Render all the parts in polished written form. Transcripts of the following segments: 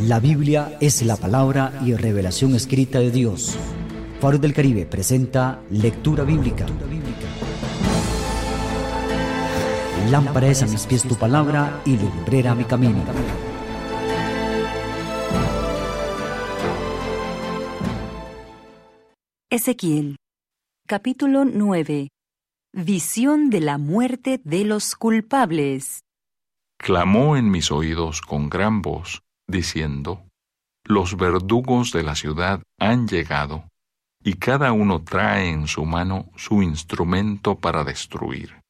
La Biblia es la palabra y revelación escrita de Dios. Faro del Caribe presenta lectura bíblica. Lámpara es a mis pies tu palabra y lumbrera mi camino. Ezequiel, capítulo 9. Visión de la muerte de los culpables. Clamó en mis oídos con gran voz, diciendo: Los verdugos de la ciudad han llegado, y cada uno trae en su mano su instrumento para destruir.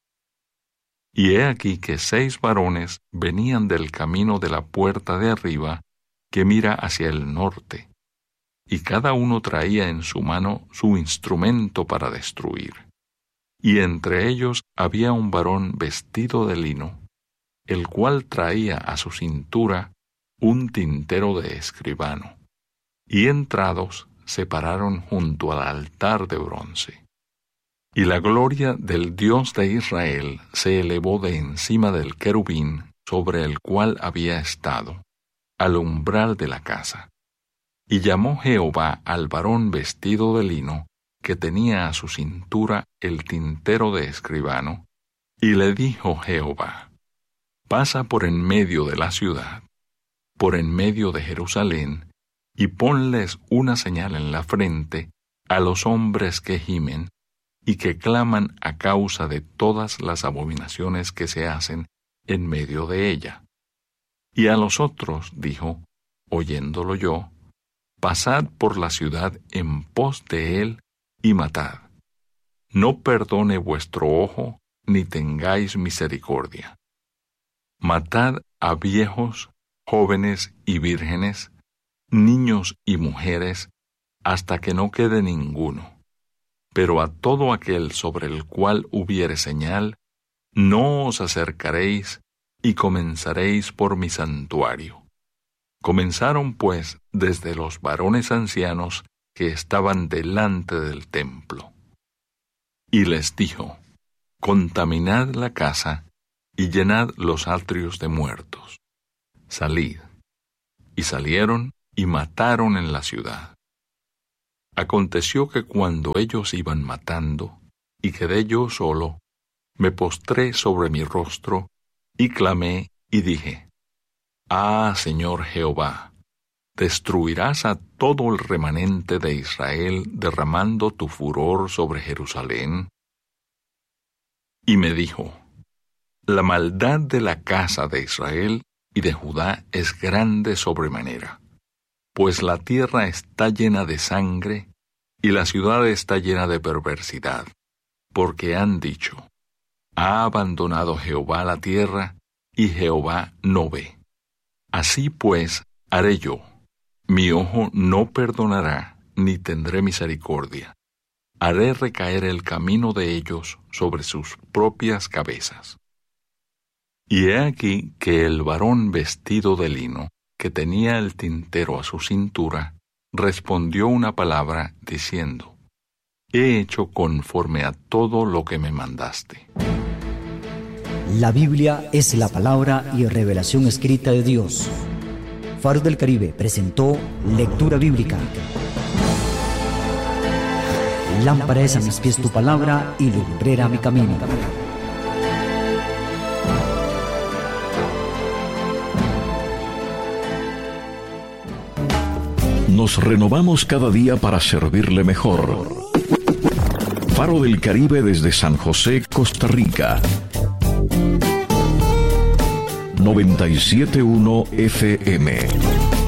Y he aquí que 6 varones venían del camino de la puerta de arriba, que mira hacia el norte, y cada uno traía en su mano su instrumento para destruir. Y entre ellos había un varón vestido de lino, el cual traía a su cintura un tintero de escribano. Y entrados se pararon junto al altar de bronce. Y la gloria del Dios de Israel se elevó de encima del querubín sobre el cual había estado, al umbral de la casa. Y llamó Jehová al varón vestido de lino, que tenía a su cintura el tintero de escribano, y le dijo Jehová: Pasa por en medio de la ciudad, por en medio de Jerusalén, y ponles una señal en la frente a los hombres que gimen y que claman a causa de todas las abominaciones que se hacen en medio de ella. Y a los otros dijo, oyéndolo yo: Pasad por la ciudad en pos de él y matad. No perdone vuestro ojo, ni tengáis misericordia. Matad a viejos, jóvenes y vírgenes, niños y mujeres, hasta que no quede ninguno. Pero a todo aquel sobre el cual hubiere señal, no os acercaréis, y comenzaréis por mi santuario. Comenzaron pues desde los varones ancianos que estaban delante del templo. Y les dijo: Contaminad la casa, y llenad los atrios de muertos. Salid. Y salieron y mataron en la ciudad. Aconteció que cuando ellos iban matando, y quedé yo solo, me postré sobre mi rostro, y clamé y dije: Ah, Señor Jehová, ¿destruirás a todo el remanente de Israel derramando tu furor sobre Jerusalén? Y me dijo: La maldad de la casa de Israel y de Judá es grande sobremanera, pues la tierra está llena de sangre, y la ciudad está llena de perversidad, porque han dicho: Ha abandonado Jehová la tierra, y Jehová no ve. Así pues haré yo: mi ojo no perdonará, ni tendré misericordia. Haré recaer el camino de ellos sobre sus propias cabezas. Y he aquí que el varón vestido de lino, que tenía el tintero a su cintura, respondió una palabra diciendo: He hecho conforme a todo lo que me mandaste. La Biblia es la palabra y revelación escrita de Dios. Faro del Caribe presentó lectura bíblica. Lámpara es a mis pies tu palabra y lumbrera mi camino. Nos renovamos cada día para servirle mejor. Faro del Caribe desde San José, Costa Rica. 97.1 FM.